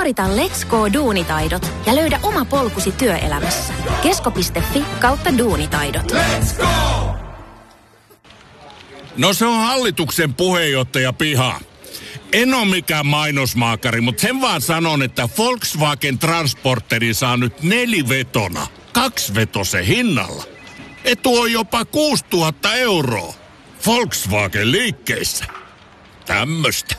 Suorita Let's Go Duunitaidot ja löydä oma polkusi työelämässä. kesko.fi/duunitaidot. Let's go! No se on hallituksen puheenjohtaja Piha. En ole mikään mainosmaakari, mutta sen vaan sanon, että Volkswagen Transporteri saa nyt 4-vetona, 2-vetosen hinnalla. Etu on jopa 6 000 €. Volkswagen liikkeissä. Tämmöstä.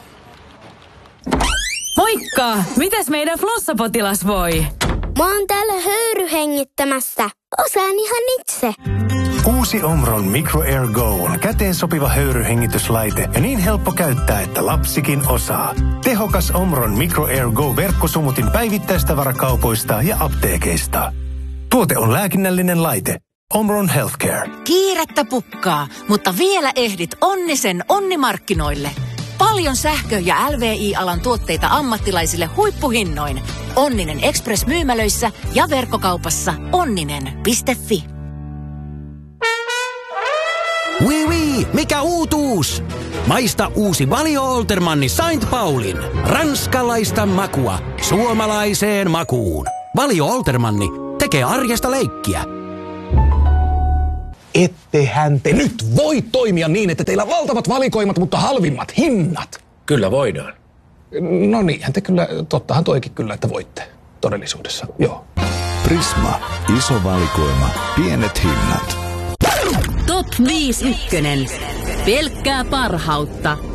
Moikka! Mitäs meidän flossapotilas voi? Mä oon täällä höyryhengittämässä. Osaan ihan itse. Uusi Omron Micro Air Go on käteen sopiva höyryhengityslaite ja niin helppo käyttää, että lapsikin osaa. Tehokas Omron Micro Air Go -verkkosumutin päivittäistavarakaupoista ja apteekeista. Tuote on lääkinnällinen laite. Omron Healthcare. Kiirettä pukkaa, mutta vielä ehdit Onnisen Onnimarkkinoille. Paljon sähkö- ja LVI-alan tuotteita ammattilaisille huippuhinnoin. Onninen Express-myymälöissä ja verkkokaupassa onninen.fi. Oui, mikä uutuus? Maista uusi Valio Oltermanni Saint Paulin. Ranskalaista makua suomalaiseen makuun. Valio Oltermanni tekee arjesta leikkiä. Ettehän te nyt voi toimia niin, että teillä on valtavat valikoimat, mutta halvimmat hinnat. Kyllä voidaan. No niinhän te kyllä, tottahan toikin kyllä, että voitte todellisuudessa, joo. Prisma, iso valikoima, pienet hinnat. Top 5 ykkönen. Pelkkää parhautta.